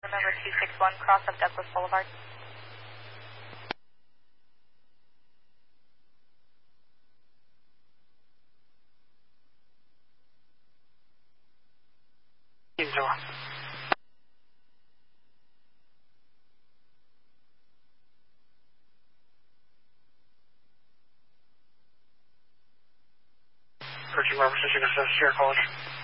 Number 261, cross up Douglas Boulevard. Virgin River, Station, Sierra College.